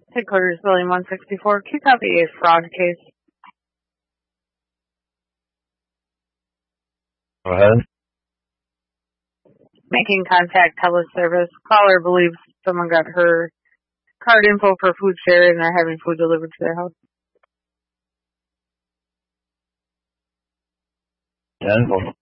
Headquarters Building 164. Q copy a fraud case. Go ahead. Making contact teleservice. Caller believes someone got her card info for food share and they're having food delivered to their house. 10.